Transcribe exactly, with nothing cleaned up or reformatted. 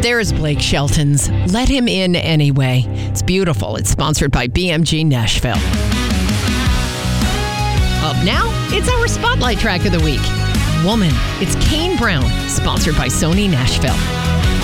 There's Blake Shelton's Let Him In Anyway. It's beautiful. It's sponsored by B M G Nashville. Up now, it's our Spotlight track of the week. Woman. It's Kane Brown, sponsored by Sony Nashville.